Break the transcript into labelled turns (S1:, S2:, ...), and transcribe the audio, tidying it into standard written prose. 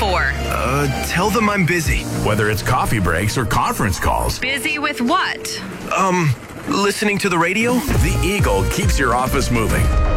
S1: for?
S2: Tell them I'm busy.
S3: Whether it's coffee breaks or conference calls.
S1: Busy with what?
S2: Listening to the radio?
S3: The Eagle keeps your office moving.